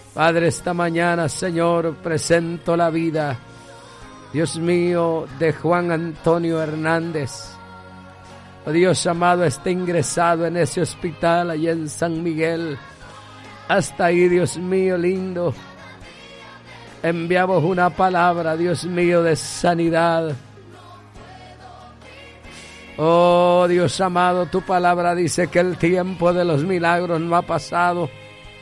Padre, esta mañana, Señor, presento la vida, Dios mío, de Juan Antonio Hernández. Oh Dios amado, está ingresado en ese hospital allá en San Miguel. Hasta ahí, Dios mío lindo, enviamos una palabra, Dios mío, de sanidad. Oh Dios amado, tu palabra dice que el tiempo de los milagros no ha pasado.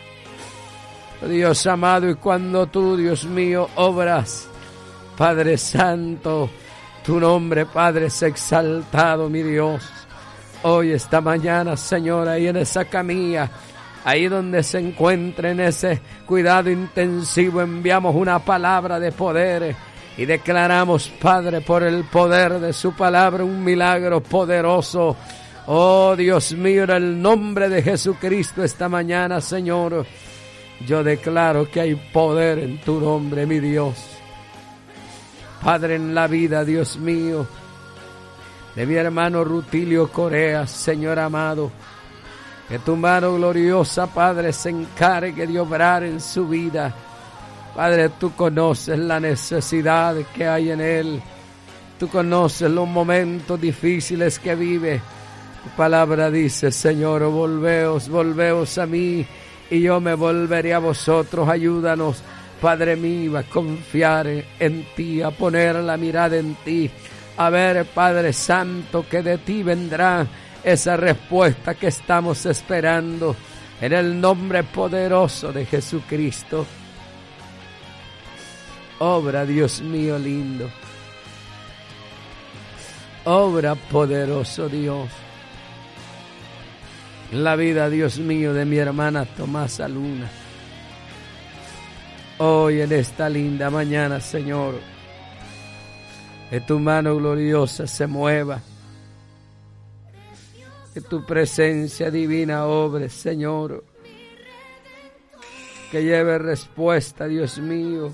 Dios amado, y cuando tú, Dios mío, obras, Padre Santo, tu nombre, Padre, es exaltado, mi Dios. Hoy, esta mañana, Señor, ahí en esa camilla, ahí donde se encuentra en ese cuidado intensivo, enviamos una palabra de poder y declaramos, Padre, por el poder de su palabra, un milagro poderoso. Oh Dios mío, en el nombre de Jesucristo esta mañana, Señor, yo declaro que hay poder en tu nombre, mi Dios. Padre, en la vida, Dios mío, de mi hermano Rutilio Correa, Señor amado, que tu mano gloriosa, Padre, se encargue de obrar en su vida. Padre, tú conoces la necesidad que hay en él. Tú conoces los momentos difíciles que vive. Tu palabra dice, Señor, volveos a mí y yo me volveré a vosotros. Ayúdanos, Padre mío, a confiar en ti, a poner la mirada en ti, a ver, Padre Santo, que de ti vendrá esa respuesta que estamos esperando. En el nombre poderoso de Jesucristo. Obra, Dios mío lindo. Obra, poderoso Dios. En la vida, Dios mío, de mi hermana Tomasa Luna. Hoy en esta linda mañana, Señor, que tu mano gloriosa se mueva. Que tu presencia divina obre, Señor. Que lleve respuesta, Dios mío,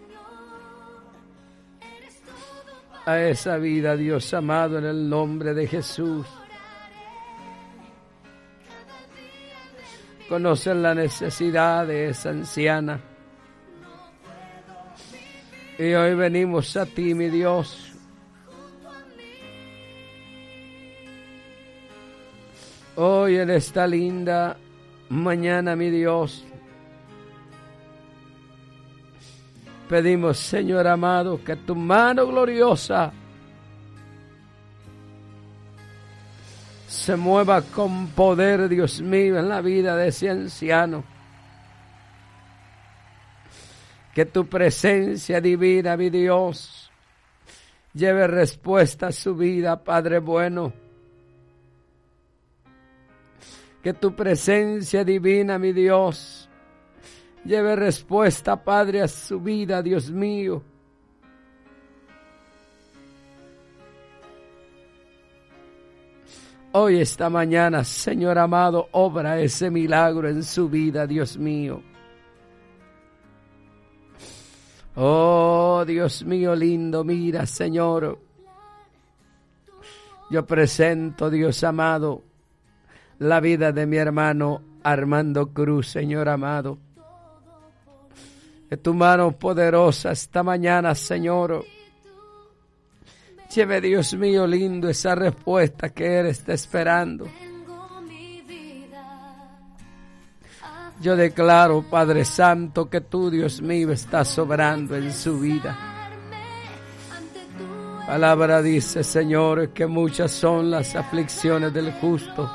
a esa vida, Dios amado, en el nombre de Jesús. Conocen la necesidad de esa anciana. Y hoy venimos a ti, mi Dios. Hoy en esta linda mañana, mi Dios, pedimos, Señor amado, que tu mano gloriosa se mueva con poder, Dios mío, en la vida de ese anciano. Que tu presencia divina, mi Dios, lleve respuesta a su vida, Padre bueno. Que tu presencia divina, mi Dios, lleve respuesta, Padre, a su vida, Dios mío. Hoy, esta mañana, Señor amado, obra ese milagro en su vida, Dios mío. Oh, Dios mío lindo, mira, Señor. Yo presento, Dios amado, la vida de mi hermano Armando Cruz, Señor amado. Que tu mano poderosa esta mañana, Señor, lleve, Dios mío lindo, esa respuesta que Él está esperando. Yo declaro, Padre Santo, que tú, Dios mío, estás obrando en su vida. Palabra dice, Señor, que muchas son las aflicciones del justo,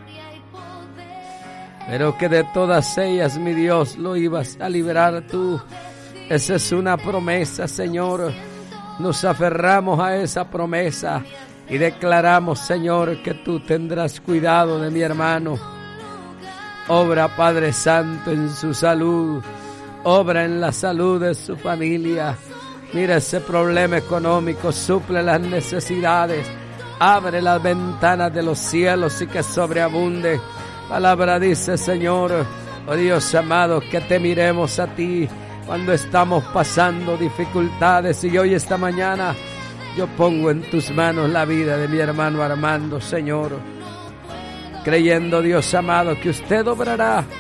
pero que de todas ellas, mi Dios, lo ibas a liberar tú. Esa es una promesa, Señor. Nos aferramos a esa promesa y declaramos, Señor, que tú tendrás cuidado de mi hermano. Obra, Padre Santo, en su salud. Obra en la salud de su familia. Mira ese problema económico, suple las necesidades. Abre las ventanas de los cielos y que sobreabunde. Palabra dice, Señor, oh Dios amado, que te miremos a ti cuando estamos pasando dificultades. Y hoy, esta mañana, yo pongo en tus manos la vida de mi hermano Armando, Señor, creyendo, Dios amado, que usted obrará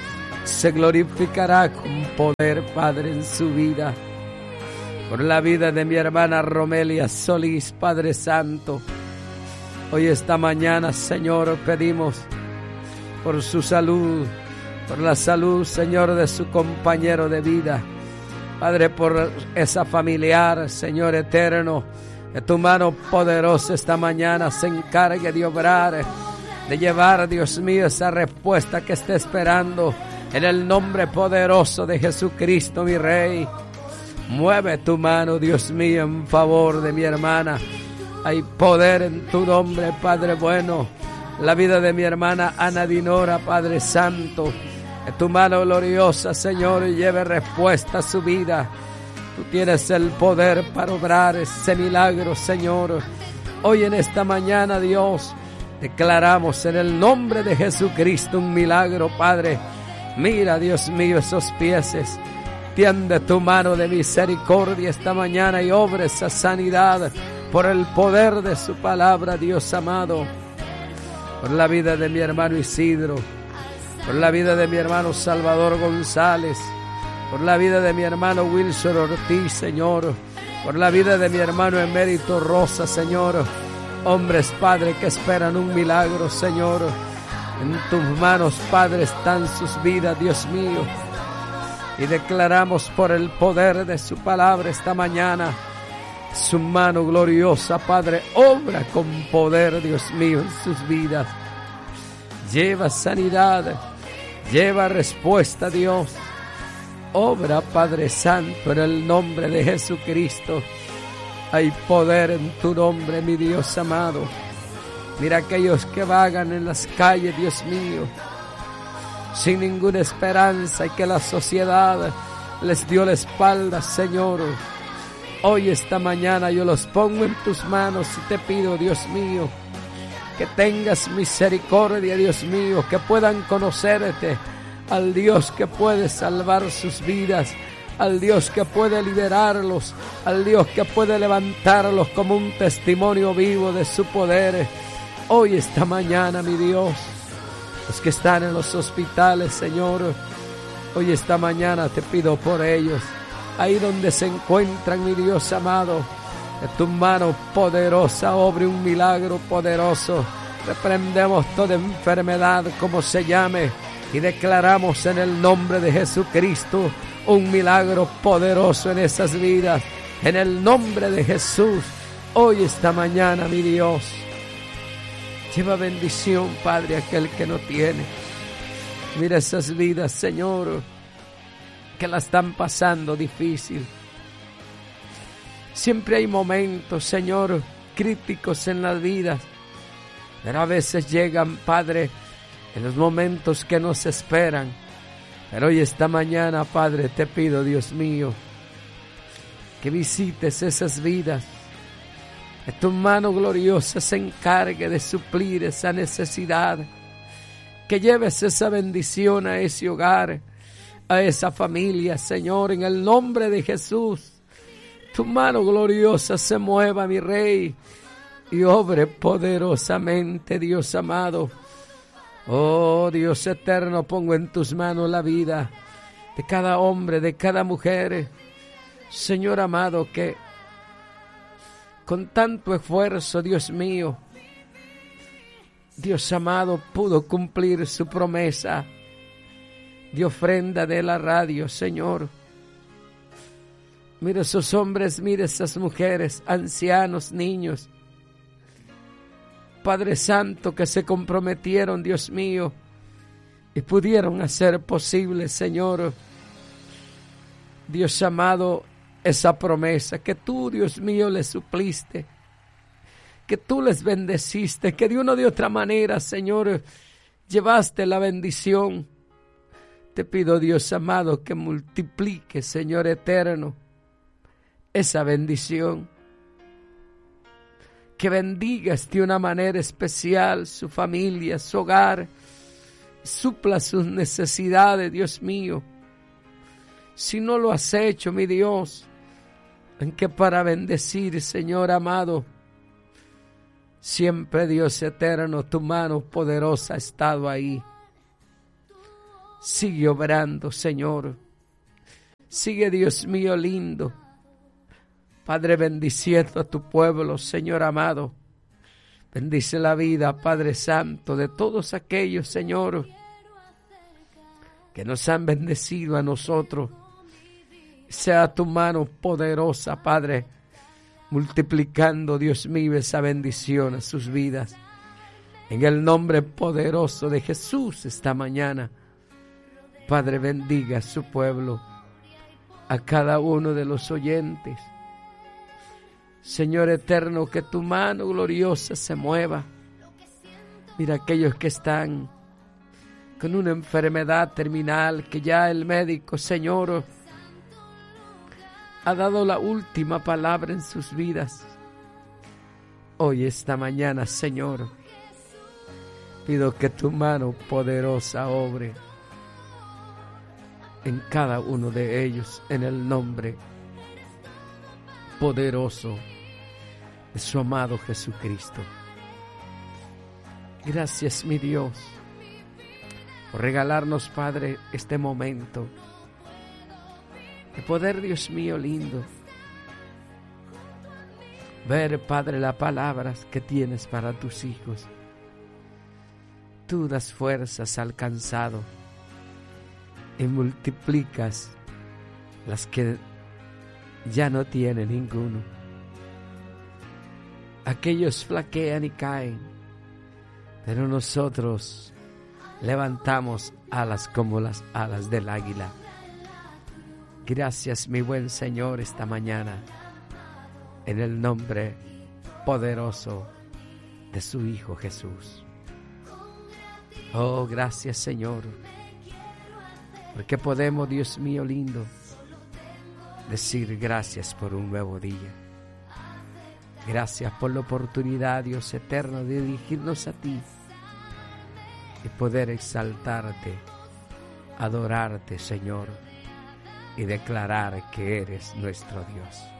se glorificará con poder, Padre, en su vida. Por la vida de mi hermana Romelia Solís, Padre Santo, hoy esta mañana, Señor, pedimos por su salud, por la salud, Señor, de su compañero de vida. Padre, por esa familiar, Señor eterno, que tu mano poderosa esta mañana se encargue de obrar, de llevar, Dios mío, esa respuesta que está esperando, en el nombre poderoso de Jesucristo, mi Rey. Mueve tu mano, Dios mío, en favor de mi hermana. Hay poder en tu nombre, Padre bueno. La vida de mi hermana Ana Dinora, Padre Santo, que tu mano gloriosa, Señor, lleve respuesta a su vida. Tú tienes el poder para obrar ese milagro, Señor. Hoy en esta mañana, Dios, declaramos en el nombre de Jesucristo un milagro, Padre. Mira, Dios mío, esos pies. Tiende tu mano de misericordia esta mañana y obra esa sanidad por el poder de su palabra, Dios amado. Por la vida de mi hermano Isidro, por la vida de mi hermano Salvador González, por la vida de mi hermano Wilson Ortiz, Señor, por la vida de mi hermano Emérito Rosa, Señor. Hombres, Padre, que esperan un milagro, Señor. En tus manos, Padre, están sus vidas, Dios mío. Y declaramos por el poder de su palabra esta mañana, su mano gloriosa, Padre, obra con poder, Dios mío, en sus vidas. Lleva sanidad, lleva respuesta, Dios. Obra, Padre Santo, en el nombre de Jesucristo. Hay poder en tu nombre, mi Dios amado. Mira aquellos que vagan en las calles, Dios mío, sin ninguna esperanza, y que la sociedad les dio la espalda, Señor. Hoy, esta mañana, yo los pongo en tus manos y te pido, Dios mío, que tengas misericordia, Dios mío, que puedan conocerte, al Dios que puede salvar sus vidas, al Dios que puede liberarlos, al Dios que puede levantarlos como un testimonio vivo de su poder. Hoy, esta mañana, mi Dios, los que están en los hospitales, Señor, hoy esta mañana te pido por ellos, ahí donde se encuentran, mi Dios amado, que tu mano poderosa obre un milagro poderoso. Reprendemos toda enfermedad, como se llame, y declaramos en el nombre de Jesucristo un milagro poderoso en esas vidas, en el nombre de Jesús. Hoy, esta mañana, mi Dios, lleva bendición, Padre, a aquel que no tiene. Mira esas vidas, Señor, que la están pasando difícil. Siempre hay momentos, Señor, críticos en las vidas, pero a veces llegan, Padre, en los momentos que nos esperan. Pero hoy, esta mañana, Padre, te pido, Dios mío, que visites esas vidas, que tu mano gloriosa se encargue de suplir esa necesidad, que lleves esa bendición a ese hogar, a esa familia, Señor, en el nombre de Jesús. Tu mano gloriosa se mueva, mi Rey, y obre poderosamente, Dios amado. Oh, Dios eterno, pongo en tus manos la vida de cada hombre, de cada mujer, Señor amado, que con tanto esfuerzo, Dios mío, Dios amado, pudo cumplir su promesa de ofrenda de la radio, Señor. Mira esos hombres, mira esas mujeres, ancianos, niños, Padre Santo, que se comprometieron, Dios mío, y pudieron hacer posible, Señor, Dios amado, esa promesa que tú, Dios mío, les supliste, que tú les bendeciste, que de una o de otra manera, Señor, llevaste la bendición. Te pido, Dios amado, que multiplique, Señor eterno, esa bendición. Que bendigas de una manera especial su familia, su hogar, supla sus necesidades, Dios mío. Si no lo has hecho, mi Dios, en que para bendecir, Señor amado, siempre, Dios eterno, tu mano poderosa ha estado ahí. Sigue obrando, Señor. Sigue, Dios mío lindo. Padre, bendiciendo a tu pueblo, Señor amado. Bendice la vida, Padre Santo, de todos aquellos, Señor, que nos han bendecido a nosotros. Sea tu mano poderosa, Padre, multiplicando, Dios mío, esa bendición a sus vidas. En el nombre poderoso de Jesús esta mañana, Padre, bendiga a su pueblo, a cada uno de los oyentes. Señor eterno, que tu mano gloriosa se mueva. Mira aquellos que están con una enfermedad terminal, que ya el médico, Señor, ha dado la última palabra en sus vidas. Hoy, esta mañana, Señor, pido que tu mano poderosa obre en cada uno de ellos, en el nombre poderoso de su amado Jesucristo. Gracias, mi Dios, por regalarnos, Padre, este momento de poder, Dios mío lindo, ver, Padre, las palabras que tienes para tus hijos. Tú das fuerzas al cansado y multiplicas las que ya no tienen ninguno. Aquellos flaquean y caen, pero nosotros levantamos alas como las alas del águila. Gracias, mi buen Señor, esta mañana, en el nombre poderoso de su Hijo Jesús. Oh, gracias, Señor, porque podemos, Dios mío lindo, decir gracias por un nuevo día. Gracias por la oportunidad, Dios eterno, de dirigirnos a ti y poder exaltarte, adorarte, Señor, y declarar que eres nuestro Dios.